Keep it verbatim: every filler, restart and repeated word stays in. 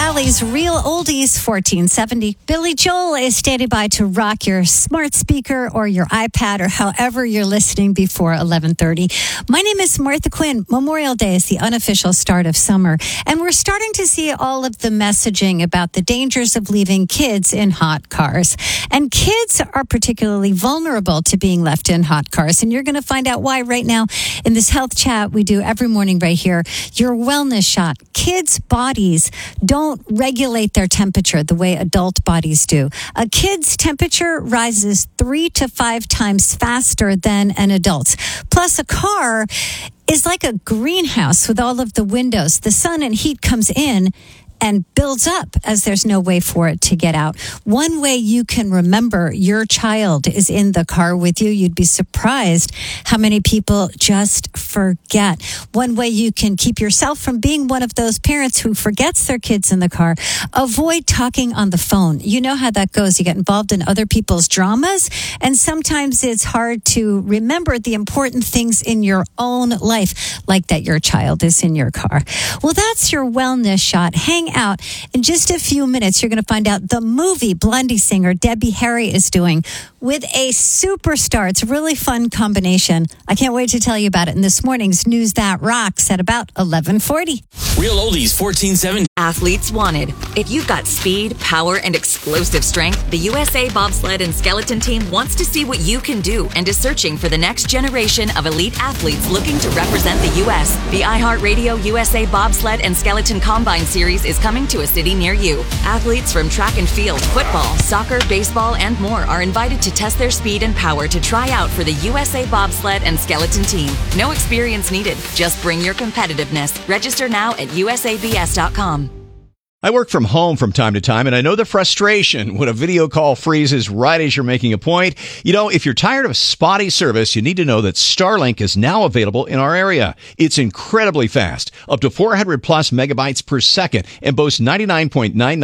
Callie's Real Oldies fourteen seventy. Billy Joel is standing by to rock your smart speaker or your iPad or however you're listening before eleven thirty. My name is Martha Quinn. Memorial Day is the unofficial start of summer, and we're starting to see all of the messaging about the dangers of leaving kids in hot cars. And kids are particularly vulnerable to being left in hot cars, and you're going to find out why right now in this health chat we do every morning right here. Your wellness shot. Kids' bodies don't regulate their temperature the way adult bodies do. A kid's temperature rises three to five times faster than an adult's. Plus, a car is like a greenhouse with all of the windows. The sun and heat comes in and builds up as there's no way for it to get out. One way you can remember your child is in the car with you. You'd be surprised how many people just forget. One way you can keep yourself from being one of those parents who forgets their kids in the car. Avoid talking on the phone. You know how that goes. You get involved in other people's dramas, and sometimes it's hard to remember the important things in your own life, like that your child is in your car. Well, that's your wellness shot. Hang out. In just a few minutes, you're going to find out the movie Blondie singer Debbie Harry is doing with a superstar. It's a really fun combination. I can't wait to tell you about it in this morning's News That Rocks at about eleven forty. Real Oldies fourteen seventy. Athletes wanted. If you've got speed, power, and explosive strength, the U S A Bobsled and Skeleton Team wants to see what you can do and is searching for the next generation of elite athletes looking to represent the U S. The iHeartRadio U S A Bobsled and Skeleton Combine Series is coming to a city near you. Athletes from track and field, football, soccer, baseball, and more are invited to test their speed and power to try out for the U S A Bobsled and Skeleton Team. No experience needed. Just bring your competitiveness. Register now at U S A B S dot com. I work from home from time to time, and I know the frustration when a video call freezes right as you're making a point. You know, if you're tired of spotty service, you need to know that Starlink is now available in our area. It's incredibly fast, up to four hundred plus megabytes per second, and boasts ninety-nine point nine nine